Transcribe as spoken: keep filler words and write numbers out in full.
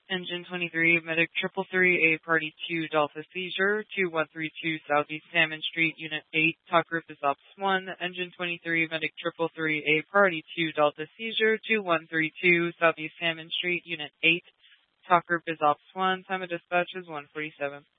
Engine twenty-three, Medic triple three A, Party two, Delta Seizure, two one three two Southeast Salmon Street, Unit eight, Talk Group is Ops one. Engine twenty-three, Medic triple three A, Party two, Delta Seizure, two one three two Southeast Salmon Street, Unit eight, Talk Group is Ops one. Time of dispatch is one forty-seven.